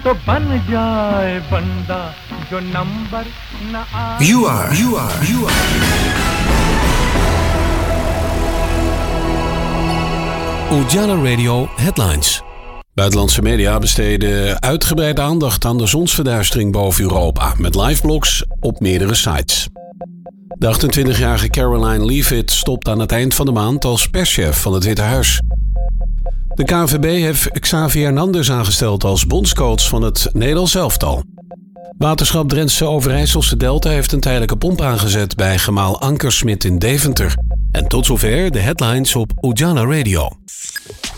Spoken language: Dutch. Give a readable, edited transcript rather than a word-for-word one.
तो बन जाए बंदा जो नंबर न आए. You are. Ujala Radio Headlines. Buitenlandse media besteden uitgebreide aandacht aan de zonsverduistering boven Europa met liveblogs op meerdere sites. De 28-jarige Caroline Leavitt stopt aan het eind van de maand als perschef van het Witte Huis. De KNVB heeft Xavi Hernandez aangesteld als bondscoach van het Nederlands elftal. Waterschap Drentse Overijsselse Delta heeft een tijdelijke pomp aangezet bij gemaal Ankersmit in Deventer. En tot zover de headlines op Ujala Radio.